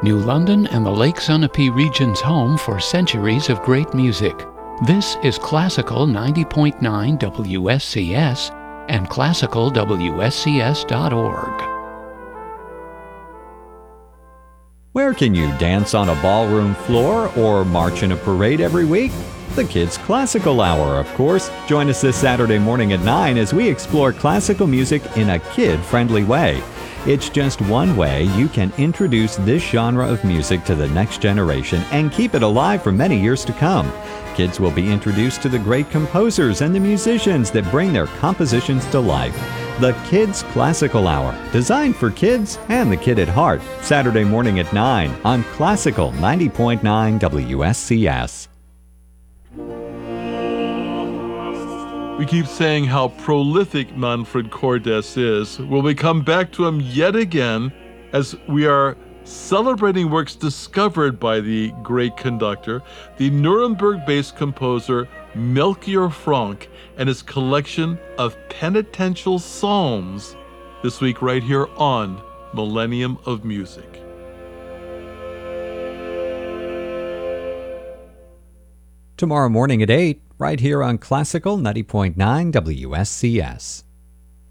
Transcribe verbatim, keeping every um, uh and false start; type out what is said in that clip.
New London and the Lake Sunapee region's home for centuries of great music. This is Classical ninety point nine W S C S and classical W S C S dot org. Where can you dance on a ballroom floor or march in a parade every week? The Kids Classical Hour, of course. Join us this Saturday morning at nine as we explore classical music in a kid-friendly way. It's just one way you can introduce this genre of music to the next generation and keep it alive for many years to come. Kids will be introduced to the great composers and the musicians that bring their compositions to life. The Kids Classical Hour, designed for kids and the kid at heart. Saturday morning at nine on Classical ninety point nine W S C S. We keep saying how prolific Manfred Cordes is. Will we come back to him yet again as we are celebrating works discovered by the great conductor, the Nuremberg-based composer Melchior Frank, and his collection of penitential psalms this week right here on Millennium of Music. Tomorrow morning at eight, right here on Classical ninety point nine W S C S.